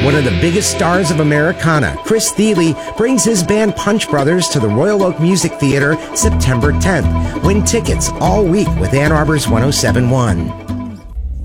One of the biggest stars of Americana, Chris Thile, brings his band Punch Brothers to the Royal Oak Music Theater September 10th. Win tickets all week with Ann Arbor's 1071.